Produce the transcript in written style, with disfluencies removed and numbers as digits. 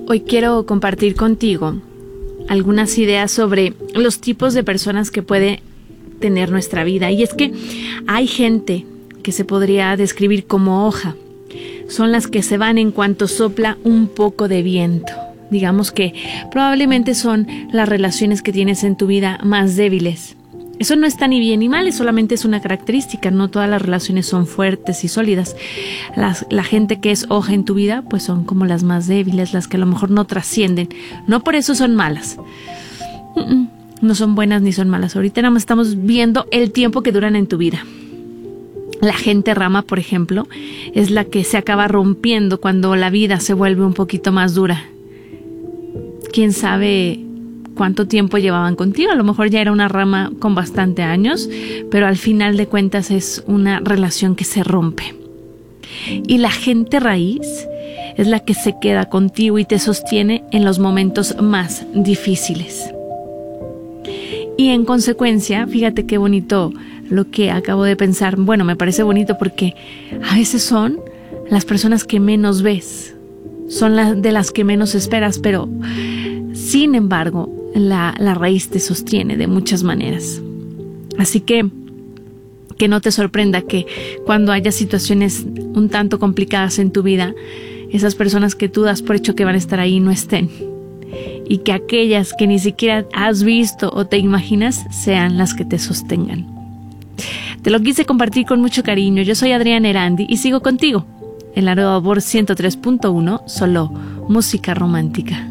Hoy quiero compartir contigo algunas ideas sobre los tipos de personas que puede tener nuestra vida. Y es que hay gente que se podría describir como hoja. Son las que se van en cuanto sopla un poco de viento. Digamos que probablemente son las relaciones que tienes en tu vida más débiles. Eso no está ni bien ni mal, solamente es una característica. No todas las relaciones son fuertes y sólidas. La gente que es hoja en tu vida, pues son como las más débiles, las que a lo mejor no trascienden. No por eso son malas. No son buenas ni son malas. Ahorita nada más estamos viendo el tiempo que duran en tu vida. La gente rama, por ejemplo, es la que se acaba rompiendo cuando la vida se vuelve un poquito más dura. ¿Quién sabe cuánto tiempo llevaban contigo? A lo mejor ya era una rama con bastante años, pero al final de cuentas es una relación que se rompe. Y la gente raíz es la que se queda contigo y te sostiene en los momentos más difíciles. Y en consecuencia, fíjate qué bonito lo que acabo de pensar. Bueno, me parece bonito porque a veces son las personas que menos ves, son de las que menos esperas, pero sin embargo, la raíz te sostiene de muchas maneras. Así que no te sorprenda que cuando haya situaciones un tanto complicadas en tu vida, esas personas que tú das por hecho que van a estar ahí no estén. Y que aquellas que ni siquiera has visto o te imaginas sean las que te sostengan. Te lo quise compartir con mucho cariño. Yo soy Adriana Erandi y sigo contigo en la Nueva Voz 103.1, solo música romántica.